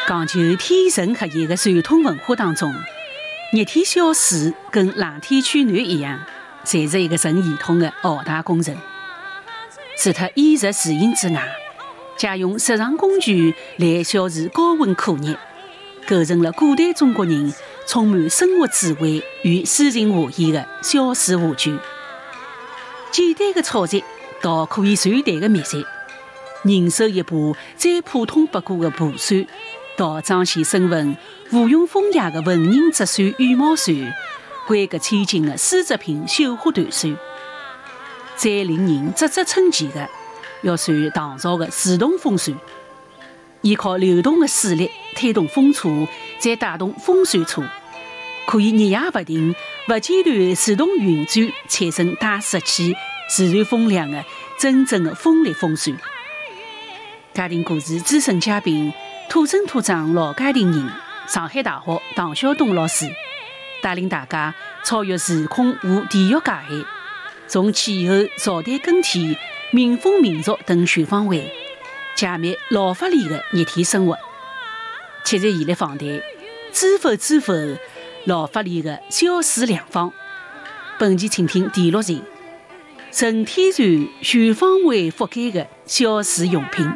讲究天人合一的传统文化当中，热天小水跟冷天取暖一样，侪是一个成系统的浩大工程。除脱衣食住行之外，借用日常工具来消除高温酷热，构成了古代中国人充满生活智慧与诗情画意的小水画卷。简单的操作到可以传达的秘诀，人手一把再普通不过的蒲扇，到彰显身份无庸风雅的文人折扇、羽毛扇，规格千金的丝织品绣花团扇。最令人啧啧称奇的，要算唐朝的自动风扇，依靠流动的水力推动风车，再带动风扇车，可以日夜不停、不间断自动运转，产生带湿气、自然风量的真正的风力风扇。家庭故事资深嘉宾、土生土长老家庭人、上海大学唐晓东老师，带领大家超越时空和地域界限，从气候、朝代更替、民风民俗等全方位解密老法里的热天生活。七日现来访谈，知否老法里的小水良方。本期请听第6集，纯天然全方位覆盖的小水用品。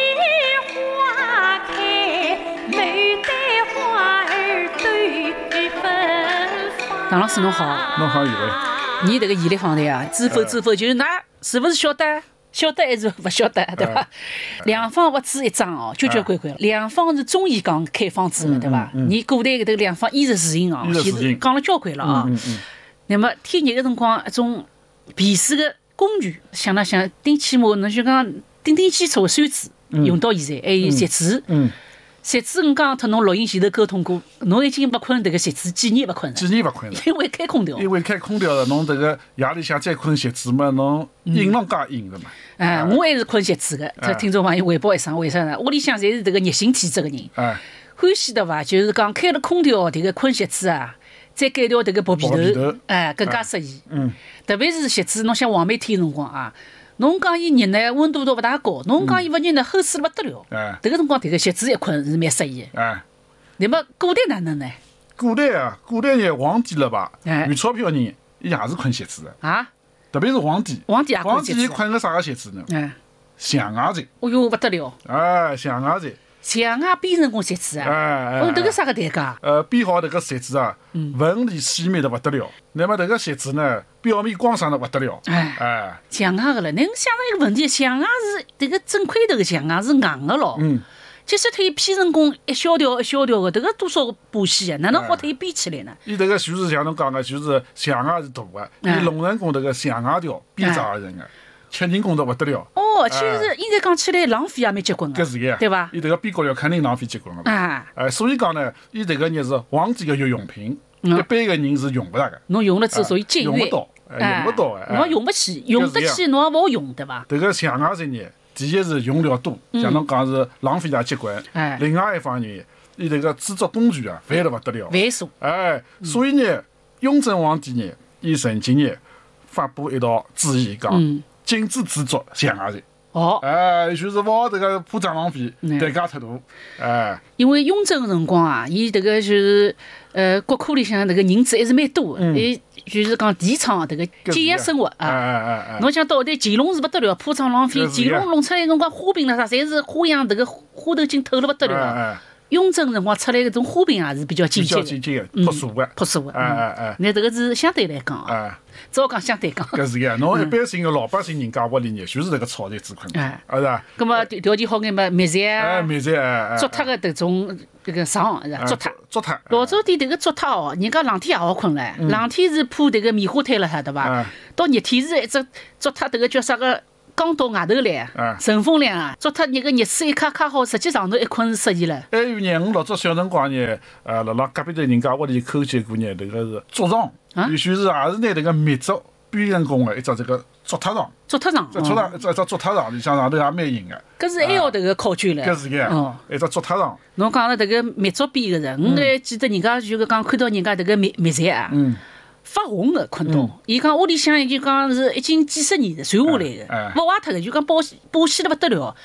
唐老师侬好。 侬好，以为你这个现来访谈啊，知否就是㑚是不是晓得还是不晓得，对吧？两方不止一张哦，交关。两方是中医讲开方子的，对吧？你古代搿个两方衣食住行哦，其实讲了交关了啊。那么天热个辰光，一种避暑个工具，想了想，起码侬就讲顶基础个扇子，用到现在，还有席子。席子，我讲脱侬录音前头沟通过，侬已经勿困迭个席子几年勿困了？因为开空调。 了，侬迭个夜里向再困席子嘛，侬硬朗加硬个嘛。 我还是困席子个。听众朋友汇报一声，为啥呢？屋里向侪是迭个热性体质个人，欢喜对伐？就是讲开了空调，迭个困席子啊，再改掉迭个薄被头，更加适宜。特别是席子，侬像黄梅天辰光啊。侬讲伊热呢，温度都勿大高；侬讲伊勿热呢，齁死了勿得了。迭个辰光，迭个席子一困是蛮适宜的。那么古代哪能呢？ 古代呢，皇帝了吧？有钞票人，伊也是困席子的啊。特别是皇帝伊困个啥个席子呢？象牙席。 哦哟，勿得了！ 象牙席。 象牙编成个席子啊！迭个啥个代价？ 编好迭个席子啊，纹理细密得勿得了。那么迭个席子呢，表面光爽得勿得了。 象牙个了，侬想到一个问题，象牙是迭个整块头个象牙是硬个咯。即使它编成功一小条个，迭个多少个把戏啊？哪能好它编起来呢？ 伊迭个就是像侬讲个，就是象牙是大个，伊弄成功迭个象牙条编织而成个。吃人工得勿得了其实应该讲起来浪费也蛮结棍个， 搿是个， 对伐？ 伊迭个边角料肯定浪费结棍个所以讲呢，伊迭个热是皇帝个日用品，一般个人是用勿着个。 侬用了之后属于节约， 用勿到侬用不起，用得起侬也勿好用，对伐？ 迭个象牙职业，第一是用料多，像侬讲是浪费也结棍。另外一方面，伊迭个制作工具啊，繁得勿得了， 繁琐。 所以呢，雍正皇帝呢，伊曾经呢发布一道旨意讲。禁止制作象牙席。就是勿好迭个铺张浪费，代价太大。 因为雍正个辰光啊，伊迭个就是国库里向迭个人子还是蛮多个，伊就是讲提倡迭个节约生活啊。侬想到底乾隆是勿得了，铺张浪费，乾隆弄出来辰光花瓶啦啥，侪是花样，迭个花头金透了勿得了。雍正辰光出来搿种花瓶也是比较简洁的，朴素的。那迭个是相对来讲只好讲相对讲。 搿是个，侬一般性个老百姓人家屋里呢，就是迭个炒菜之困，是伐？ 葛末条件好眼嘛，糜菜啊， 竹塌个迭种迭个床是吧？ 竹塌。 老早点迭个竹塌哦，人家冷天也好困唻，冷天是铺迭个棉花毯了啥，对伐？到热天是一只竹塌，迭个叫啥个？刚到外头来，乘风凉竹塌热个热水一卡好，直接上头一困是适宜了。 还有呢，我老早小辰光呢，辣辣隔壁头人家屋里抠见过呢，迭个是竹床，也许是拿迭个密竹编成功个一只这个竹榻床。一只竹榻床里向上头也蛮硬个。 搿是还要迭个考究唻。 搿是个，一只竹榻床。 侬讲了迭个密竹编个是，我还记得人家就讲看到人家迭个糜菜啊。发红个困到，伊讲屋里向就讲是已经几十年传下来个，勿坏脱个，就讲保鲜了勿得了。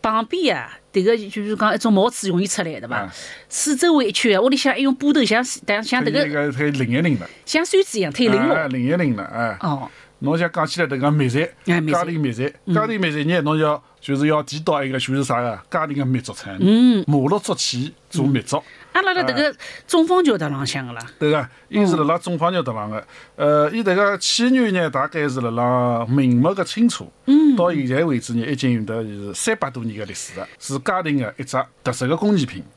旁边啊，迭个就是讲一种帽子容易出来的吧？四周围一圈，屋里向还用布头像迭个可以拧一拧的， 像扇子一样，可以拧落。 拧一拧的， 哦。 侬像讲起来迭个蜜饯，家庭蜜饯，家庭蜜饯呢，侬就是要提到一个就是啥个家庭个蜜竹笋，马路竹签做蜜竹。 阿拉迭个中方桥搭浪向个啦。 对个，伊是辣辣中方桥搭浪个。伊迭个起源呢，大概是辣辣明末个清初，到现在为止呢，已经有得是300多年个历史了，是家庭个一只特色个工艺品。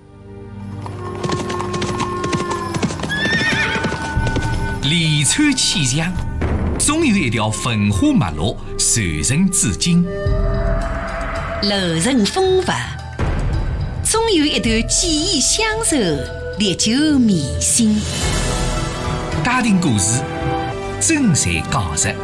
连川气象。总有一条文化脉络传承至今， 路人风范，总有一段记忆相守，历久弥新。 家庭故事，真才讲述。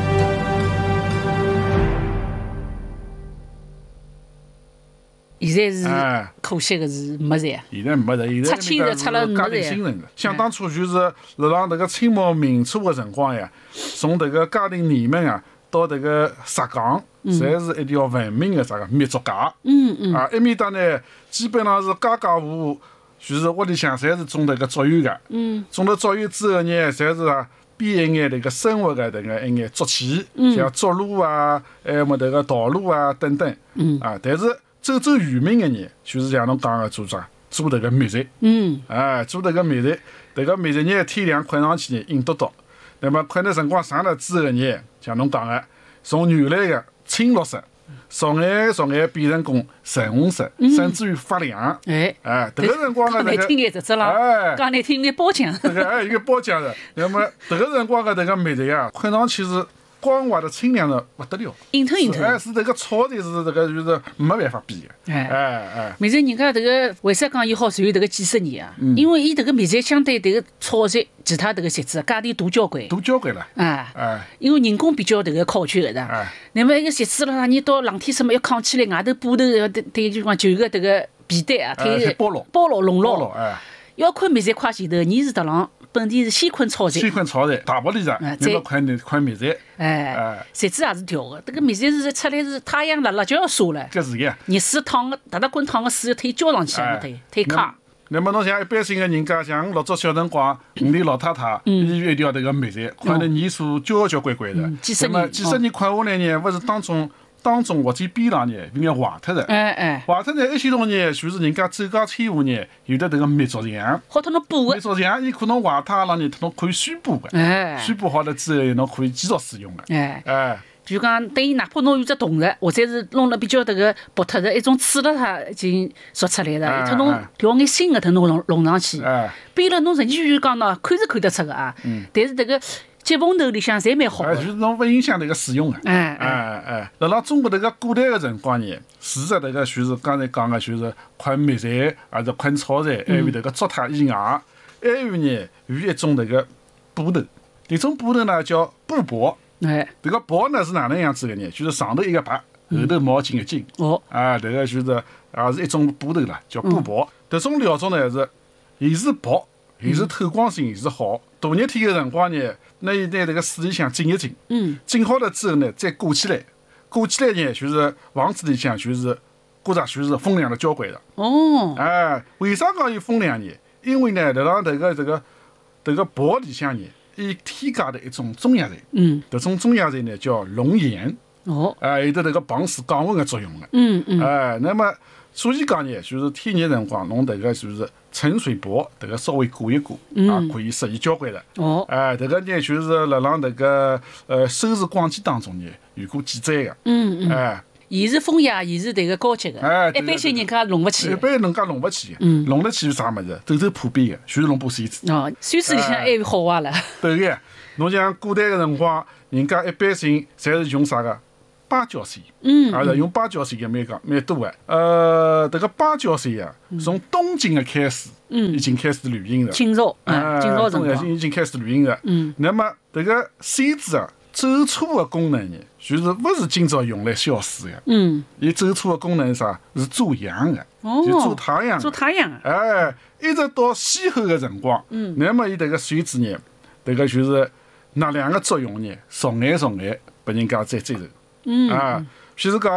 现在是可惜个是没在。 现在没在，现在现在出了家庭新人个。想当初就是辣辣迭个清末民初个辰光呀，从迭个家庭里面啊到迭个石岗，侪是一条闻名个啥个蜜竹街。埃面搭呢，基本上是家家户户，就是屋里向侪是种迭个竹园个。种了竹园之后呢，侪是编一眼迭个生活个迭个一眼竹器，像竹箩啊，还么迭个道路啊等等。但是周周渔民个人，就是像侬讲个做迭个蜜饯，做迭个蜜饯，迭个蜜饯呢天亮困上去呢硬嘟嘟，那么困的辰光长了之后呢，像侬讲个，从原来个青绿色，逐眼变成功橙红色，甚至于发亮。迭个辰光个迭个， 听眼只啦，讲难听眼包浆。 迭个有个包浆的，那么迭个辰光个迭个蜜饯啊，困上去是光滑的清凉的不得了， 硬透。 是迭个炒的是迭个就是没办法比的。 蜜饯人家迭个为啥讲伊好传迭个几十年啊？因为伊迭个蜜饯相对迭个炒菜其他迭个食子价钿大交关。 大交关了。 因为人工比较迭个考究个的。那么一个食子啦，你到冷天什么要扛起来，外头布头要对就讲旧个迭个皮带啊， 包牢笼牢。要困蜜饯快前头，你是搭浪本地是先困炒菜， 大玻璃上，再困蜜饯。 日子也是调个，迭个蜜饯是出来是太阳辣就要晒了。 搿是个。 热水烫个，大滚烫个水要推浇上去啊，推开。 那么侬像一般性个人家，像老早小辰光，屋里老太太，伊有一条迭个蜜饯，困得年数交关的。 几十年困下来呢，勿是当中或者边浪呢，有眼坏脱的。坏脱呢，一些种呢，就是人家走街牵户呢，有的迭个蜜竹墙， 好脱侬补个。 蜜竹墙，伊可能坏脱浪呢，侬可以宣补个。宣补好了之后，侬可以继续使用个。 就讲等于哪怕侬有只铜的，或者是弄了比较迭个薄脱的一种刺了它已经熟出来了，脱侬调眼新个脱侬弄上去。编了侬实际就讲喏，看是看得出个啊。但是迭个接缝头里向侪蛮好个。 就是侬勿影响迭个使用个。辣辣中国迭个古代个辰光呢，除着迭个就是刚才讲个，就是困蜜饯，还是困炒菜，还有迭个竹榻以外，还有呢有一种迭个布头，迭种布头呢叫布帛。迭个帛呢是哪能样子个呢？就是上头一个白，后头毛巾一巾。迭个就是也是一种布头啦，叫布帛。迭种料子呢是，又是薄，又是透光性，又是好。大热天个辰光呢，拿伊拿迭个水里向浸一浸，浸好了之后呢，再裹起来呢，就是房子里向就是觉着就是风凉了交关的。为啥讲有风凉呢？因为呢，辣辣迭个帛里向呢。伊添加的一种中药材，迭种中药材呢叫龙眼，有得迭个防水降温的作用的。那么所以讲呢，就是天热辰光，侬迭个就是沉水帛，迭个稍微裹一裹，可以适宜交关的。迭个呢就是辣辣迭个收视广记当中呢有过记载的。 伊是风雅，伊是迭个高级个，一般性人家弄勿起。 一般人家弄勿起，弄得起是啥物事？走普遍个，全是弄把扇子。 扇子里向还有好话了。 对个，侬像古代个辰光，人家一般性侪是用啥个芭蕉扇，还是用芭蕉扇个蛮多个。迭个芭蕉扇啊，从东晋个开始，已经开始流行了。 清朝辰光已经开始流行了。那么迭个扇子啊。走错的功能呢，就是勿是今朝用来消水的。伊走错的功能是啥？是做阳的，就做太阳。 做太阳。 一直到西后的辰光，那么伊迭个扇子呢，迭个就是能量的作用呢，逐眼拨人家再追求。譬如讲，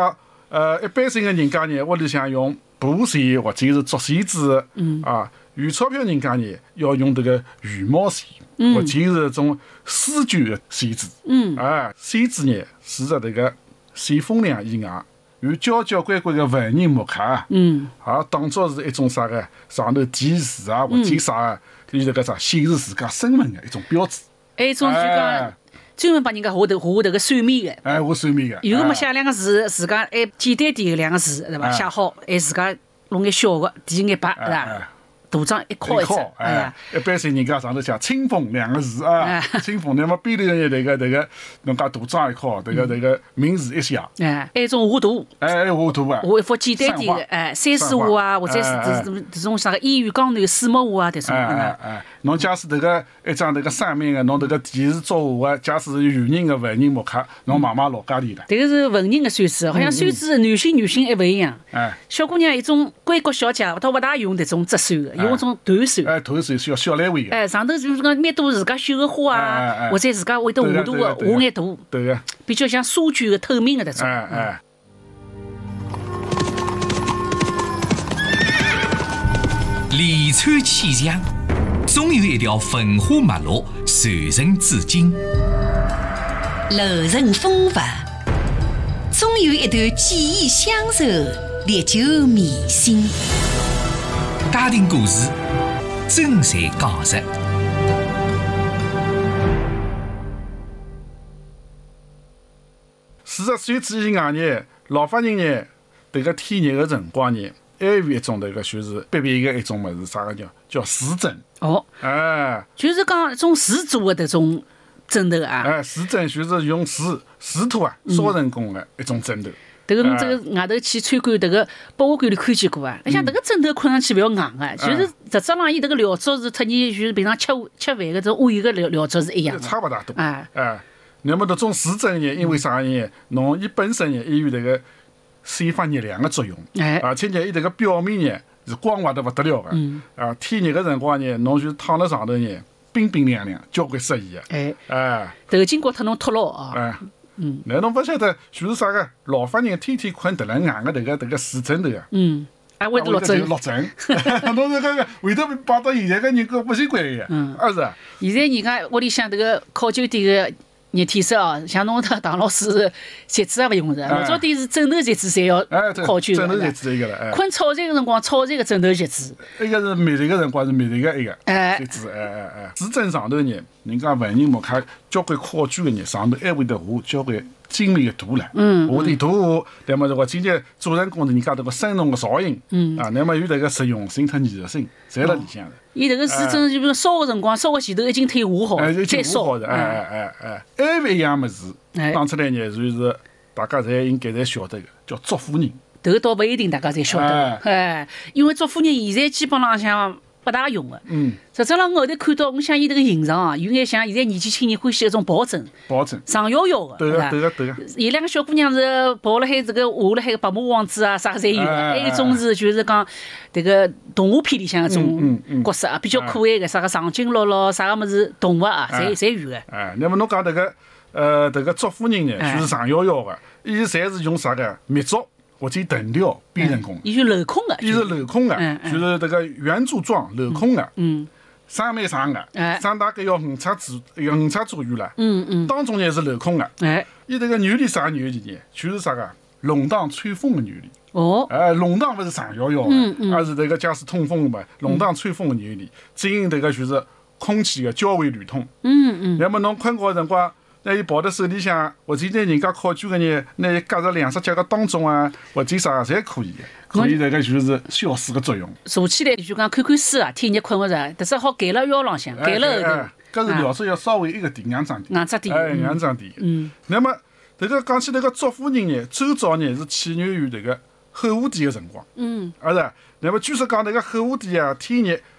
一般性的人家呢，屋里向用布线或者是竹线子，有钞票人家呢要用这个羽毛线，或者是种丝绢的线子，线子呢除了这个线风亮以外，有交交关关的文人墨客也当作是一种啥个上头提示啊，或者啥个，有这个啥显示自家身份的一种标志。 还有一种就讲专门帮人家画这个算命的， 画算命的， 有么写两个字，自家还简单点的两个字，对吧？写好，还自家弄眼小的，填眼白，对吧？图章一敲一只， 一般性人家上头写清风两个字啊，清风，那么边头呢这个侬讲图章一敲，这个名字一写， 还有一种画图， 画图啊， 画一幅简单点的，山水画啊，或者是这种啥个烟雨江南水墨画啊，这种。 侬假使这个一张这个上面的，侬这个题是作画的，假使是有人的文人墨客，侬慢慢老家里了。 这个是文人的算子，好像算子男性还不一样。小姑娘一种归国小姐，她不大用这种折算的，用种团算。 团算小来回的。 上头就是讲蛮多自家绣的花啊，或者自家会得画图的，画眼图。 对个。 比较像书卷的透明的这种。 利川气象，总有一条文化脉络传承至今。 楼人风范，总有一段记忆相守，历久弥新。 家庭故事，真才讲述。 40岁之前呢，老发人呢，这个天热的辰光呢，还有一种这个就是必备的一种物事，啥个叫石枕。 就是讲一种石做的这种枕头啊。 石枕就是用石头烧成功的一种枕头。 这个外头去参观这个博物馆里看见过啊，像这个枕头看上去不要硬啊，就是实质上伊这个料足是和你就是平常吃饭的这种碗的料足是一样的， 差不大多。那么这种石枕呢，因为啥呢？侬伊本身呢，也有这个散发热量的作用，而且呢，伊这个表面呢是光滑得不得了的。天热的辰光呢，侬就躺在上头呢，冰冰凉凉，交关适宜的。 头巾刮脱侬脱牢啊。 那侬不晓得就是啥个老发人天天困得了硬的这个石枕头啊。 会得落枕。 侬这个会得摆到现在个人搿不习惯个。是。 现在人家屋里向这个考究点个热天色哦，像侬唐老师席子也勿用着，老早点是枕头席子侪要考究的。 枕头席子一个了。 困草席个辰光，草席个枕头席子。 一个是密集个辰光是密集个一个席子。石枕上头呢，人家文人墨客交关考究个呢，上头还会得画交关精美的图了。画点图，那么这个今天做成功的人家这个生动个造型，那么有这个实用性和艺术性，侪辣里向的。 伊这个石枕就比如烧个辰光，烧个前头已经退画好，再烧。 还有一样物事，讲出来呢，就是大家侪应该侪晓得个，叫祝福人。 这个倒不一定大家侪晓得，因为祝福人现在基本上像不大用的。实质上后头看到，我想伊这个形状啊，有眼像现在年纪轻人欢喜一种抱枕，长摇摇的， 对个。 有两个小姑娘是抱了海这个画了海个白马王子啊，啥个侪有的。还有一种是就是讲这个动画片里向一种角色啊，比较可爱的，啥个长颈鹿咯，啥个么子动物啊，侪有的。 那么侬讲这个祝福人呢，就是长摇摇的，伊侪是用啥个密竹或者藤条编成功的。 伊是镂空的。 伊是镂空的，就是这个圆柱状镂空的。长蛮长的，长大概要5尺左右了。当中呢是镂空的。伊这个原理啥原理呢？就是啥个龙荡吹风的原理。龙荡不是长摇摇的，而是这个假使通风嘛，龙荡吹风的原理，进行这个就是空气的交汇流通。那么侬困觉的辰光，那伊抱在手里向，或者在人家考究个呢，那隔着两只脚个当中啊，或者啥侪可以的，可以这个就是消暑个作用。 坐起来就讲看看书啊，天热困勿着，但是好盖了腰浪向，盖了后头。 搿是料子要稍微一个硬张点。 硬质点。 硬张点。那么这个讲起这个祝福人呢，最早呢是起源于这个后武帝个辰光。是。那么据说讲这个后武帝啊，天热